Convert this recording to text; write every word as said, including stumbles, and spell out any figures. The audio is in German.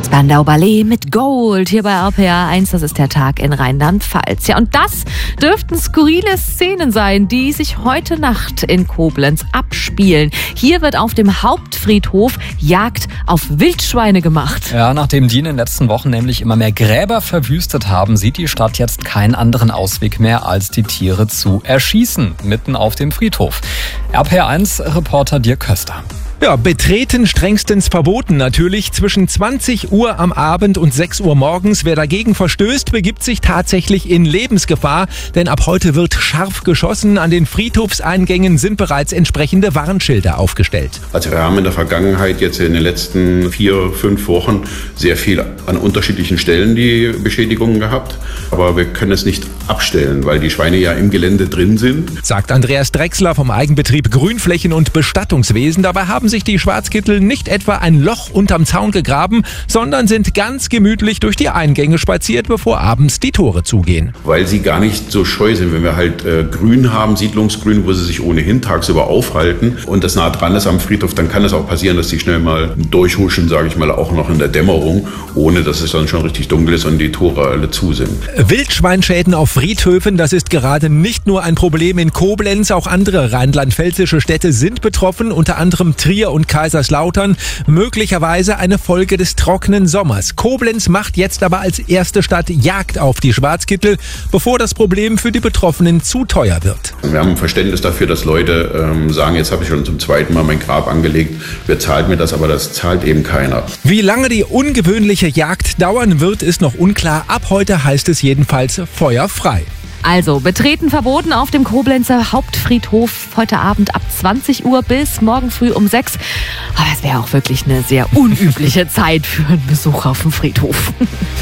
Spandau Ballet mit Gold hier bei R P R eins. Das ist der Tag in Rheinland-Pfalz. Ja, und das dürften skurrile Szenen sein, die sich heute Nacht in Koblenz abspielen. Hier wird auf dem Hauptfriedhof Jagd auf Wildschweine gemacht. Ja, nachdem die in den letzten Wochen nämlich immer mehr Gräber verwüstet haben, sieht die Stadt jetzt keinen anderen Ausweg mehr, als die Tiere zu erschießen, mitten auf dem Friedhof. R P R eins Reporter Dirk Köster. Ja, betreten strengstens verboten natürlich. Zwischen zwanzig Uhr am Abend und sechs Uhr morgens. Wer dagegen verstößt, begibt sich tatsächlich in Lebensgefahr. Denn ab heute wird scharf geschossen. An den Friedhofseingängen sind bereits entsprechende Warnschilder aufgestellt. Also wir haben in der Vergangenheit jetzt in den letzten vier, fünf Wochen sehr viel an unterschiedlichen Stellen die Beschädigungen gehabt. Aber wir können es nicht abstellen, weil die Schweine ja im Gelände drin sind. Sagt Andreas Drechsler vom Eigenbetrieb Grünflächen- und Bestattungswesen. Dabei haben sich die Schwarzkittel nicht etwa ein Loch unterm Zaun gegraben, sondern sind ganz gemütlich durch die Eingänge spaziert, bevor abends die Tore zugehen. Weil sie gar nicht so scheu sind. Wenn wir halt äh, Grün haben, Siedlungsgrün, wo sie sich ohnehin tagsüber aufhalten und das nah dran ist am Friedhof, dann kann es auch passieren, dass die schnell mal durchhuschen, sage ich mal, auch noch in der Dämmerung, ohne dass es dann schon richtig dunkel ist und die Tore alle zu sind. Wildschweinschäden auf Friedhöfen, das ist gerade nicht nur ein Problem in Koblenz, auch andere rheinland-pfälzische Städte sind betroffen, unter anderem Trier und Kaiserslautern, möglicherweise eine Folge des trockenen Sommers. Koblenz macht jetzt aber als erste Stadt Jagd auf die Schwarzkittel, bevor das Problem für die Betroffenen zu teuer wird. Wir haben ein Verständnis dafür, dass Leute ähm, sagen, jetzt habe ich schon zum zweiten Mal mein Grab angelegt, wer zahlt mir das, aber das zahlt eben keiner. Wie lange die ungewöhnliche Jagd dauern wird, ist noch unklar. Ab heute heißt es jedenfalls feuerfrei. Also, betreten verboten auf dem Koblenzer Hauptfriedhof heute Abend ab zwanzig Uhr bis morgen früh um sechs. Aber es wäre auch wirklich eine sehr unübliche Zeit für einen Besuch auf dem Friedhof.